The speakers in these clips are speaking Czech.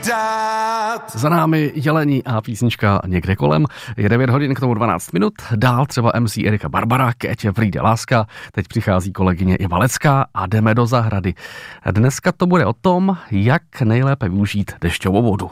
dát. Za námi Jelení a písnička Někde kolem. Je 9 hodin, k tomu 12 minut. Dál třeba MC Erika Barbara, Kétě přijde láska. Teď přichází kolegyně Iva Lecká a jdeme do zahrady. Dneska to bude o tom, jak nejlépe využít dešťovou vodu.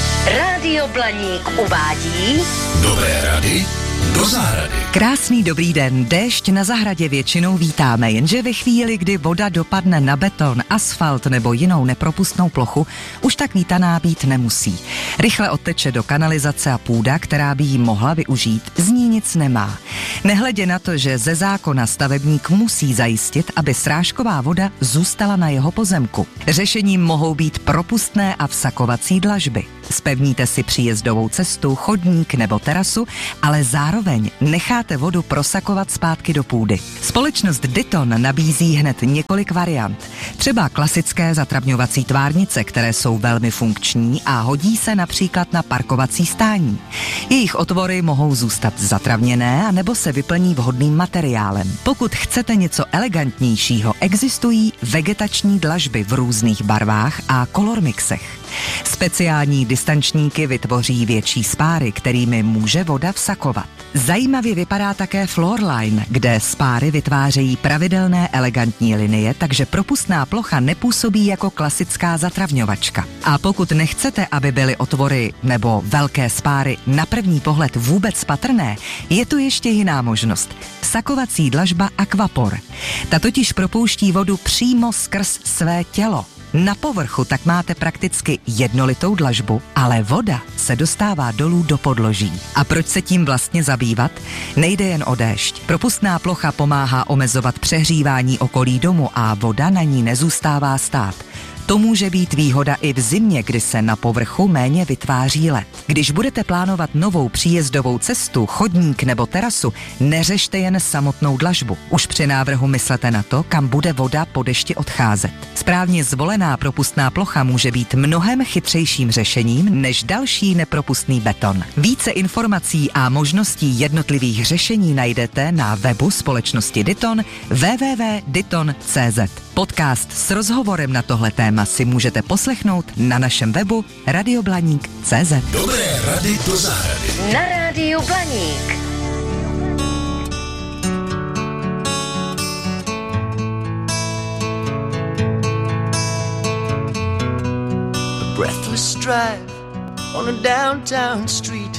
Rádio Blaník uvádí Dobré rady do zahrady. Krásný dobrý den. Déšť na zahradě většinou vítáme, jenže ve chvíli, kdy voda dopadne na beton, asfalt nebo jinou nepropustnou plochu, už tak vítaná být nemusí. Rychle odteče do kanalizace a půda, která by jí mohla využít, z ní nic nemá. Nehledě na to, že ze zákona stavebník musí zajistit, aby srážková voda zůstala na jeho pozemku. Řešením mohou být propustné a vsakovací dlažby. Spevníte si příjezdovou cestu, chodník nebo terasu, ale zároveň necháte vodu prosakovat zpátky do půdy. Společnost Diton nabízí hned několik variant. Třeba klasické zatravňovací tvárnice, které jsou velmi funkční a hodí se například na parkovací stání. Jejich otvory mohou zůstat zatravněné a nebo se vyplní vhodným materiálem. Pokud chcete něco elegantnějšího, existují vegetační dlažby v různých barvách a kolormixech. Speciální distančníky vytvoří větší spáry, kterými může voda vsakovat. Zajímavě vypadá také Floorline, kde spáry vytvářejí pravidelné elegantní linie, takže propustná plocha nepůsobí jako klasická zatravňovačka. A pokud nechcete, aby byly otvory nebo velké spáry na první pohled vůbec patrné, je tu ještě jiná možnost. Vsakovací dlažba Aquapor. Ta totiž propouští vodu přímo skrz své tělo. Na povrchu tak máte prakticky jednolitou dlažbu, ale voda se dostává dolů do podloží. A proč se tím vlastně zabývat? Nejde jen o déšť. Propustná plocha pomáhá omezovat přehřívání okolí domu a voda na ní nezůstává stát. To může být výhoda i v zimě, kdy se na povrchu méně vytváří led. Když budete plánovat novou příjezdovou cestu, chodník nebo terasu, neřešte jen samotnou dlažbu. Už při návrhu myslete na to, kam bude voda po dešti odcházet. Správně zvolená propustná plocha může být mnohem chytřejším řešením než další nepropustný beton. Více informací a možností jednotlivých řešení najdete na webu společnosti Diton www.diton.cz. Podcast s rozhovorem na tohle téma si můžete poslechnout na našem webu radioblaník.cz. Dobré rady do zahrady. na Rádiu Blaník. Breathless drive on a downtown street.